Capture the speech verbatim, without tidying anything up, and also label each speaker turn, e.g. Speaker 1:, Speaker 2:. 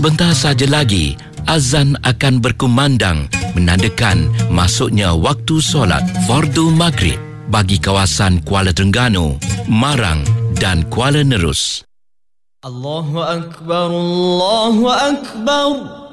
Speaker 1: Sebentar saja lagi, azan akan berkumandang menandakan masuknya waktu solat fardu maghrib bagi kawasan Kuala Terengganu, Marang dan Kuala Nerus.
Speaker 2: Allahu Akbar, Allahu Akbar.